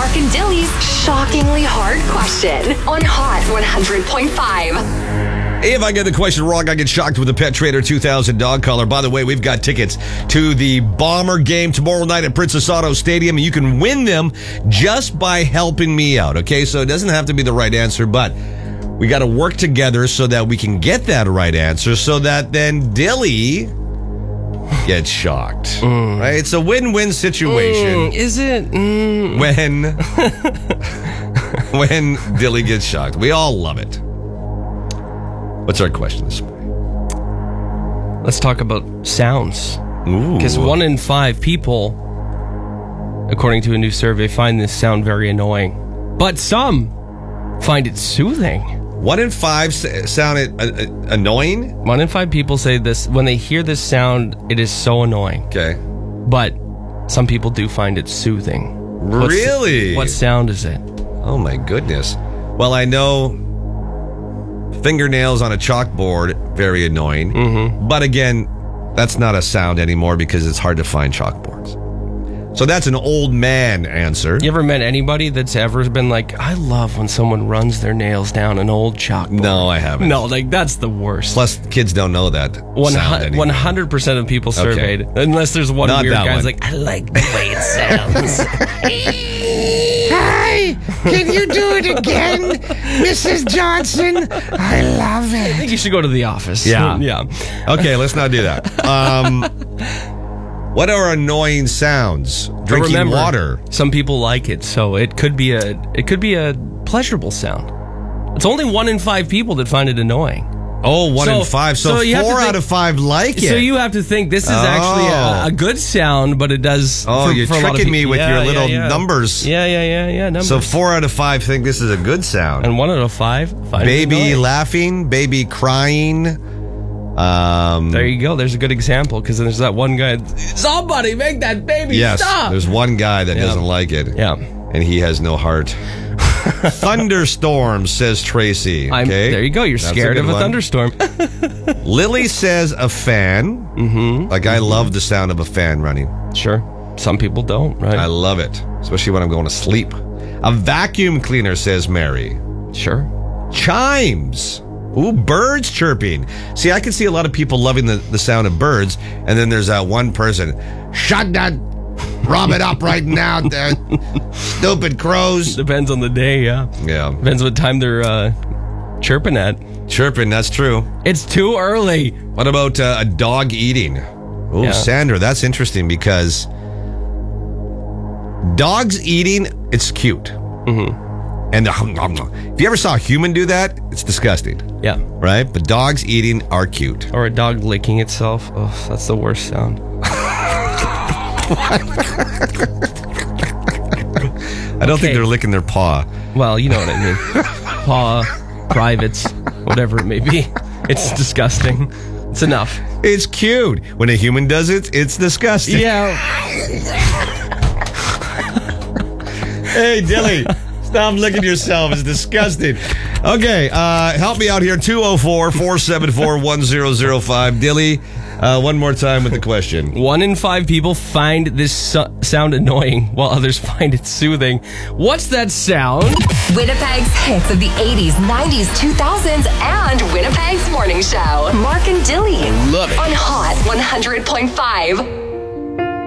Mark and Dilly's shockingly hard question on Hot 100.5. If I get the question wrong, I get shocked with the Pet Trader 2000 dog collar. By the way, we've got tickets to the Bomber game tomorrow night at Princess Auto Stadium. You can win them just by helping me out, okay? So it doesn't have to be the right answer, but we got to work together so that we can get that right answer so that then Dilly gets shocked. Right? It's a win-win situation. Is it? When Dilly gets shocked. We all love it. What's our question this morning? Let's talk about sounds. Ooh. Because 1 in 5 people, according to a new survey, find this sound very annoying. But some find it soothing. 1 in 5 sound it annoying? 1 in 5 people say this, when they hear this sound, it is so annoying. Okay. But some people do find it soothing. Really? What sound is it? Oh my goodness. Well, I know fingernails on a chalkboard, very annoying. Mm-hmm. But again, that's not a sound anymore because it's hard to find chalkboards. So that's an old man answer. You ever met anybody that's ever been like, I love when someone runs their nails down an old chalkboard? No, I haven't. No, like that's the worst. Plus, kids don't know that sound anymore. 100% of people surveyed, unless there's one Not weird that guy who's one. like, I like the way it sounds. Hi, can you do it again, Mrs. Johnson? I love I it. think you should go to the office. Yeah. Yeah. Okay, let's not do that. What are annoying sounds? Drinking Remember, water. Some people like it, so it could be a pleasurable sound. It's only 1 in 5 people that find it annoying. Oh, 1 in 5. So you have to 4 think- out of 5 like it. So you have to think this is actually a good sound, but it does. Oh, you're for a lot of tricking me people. with Yeah, your little yeah. numbers. Yeah. Numbers. So 4 out of 5 think this is a good sound. And 1 out of 5 find it Baby annoying. laughing, baby crying. There you go. There's a good example because there's that one guy. Somebody make that baby Yes, stop. there's one guy that doesn't like it. Yeah. And he has no heart. Thunderstorms, says Tracy. Okay. There you go. You're That's scared good of a one. thunderstorm. Lily says a fan. Mm-hmm. Like, I love the sound of a fan running. Sure. Some people don't, right? I love it, especially when I'm going to sleep. A vacuum cleaner, says Mary. Sure. Chimes. Ooh, birds chirping. See, I can see a lot of people loving the sound of birds, and then there's that one person, shut that, rub it up right now, there, stupid crows. Depends on the day, yeah. Yeah. Depends what time they're chirping at. Chirping, that's true. It's too early. What about a dog eating? Oh, Yeah. Sandra, that's interesting because dogs eating, it's cute. Mm-hmm. And if you ever saw a human do that, it's disgusting, Yeah. right? But dogs eating are cute. Or a dog licking itself. Oh, that's the worst sound. I don't think they're licking their paw. Well, you know what I mean. Paw, privates, whatever it may be. It's disgusting. It's enough. It's cute. When a human does it, it's disgusting. Yeah. Hey, Dilly, stop licking yourself. It's disgusting. Okay, help me out here. 204-474-1005. Dilly, one more time with the question. 1 in 5 people find this sound annoying, while others find it soothing. What's that sound? Winnipeg's hits of the 80s, 90s, 2000s, and Winnipeg's morning show. Mark and Dilly. Love it. On Hot 100.5.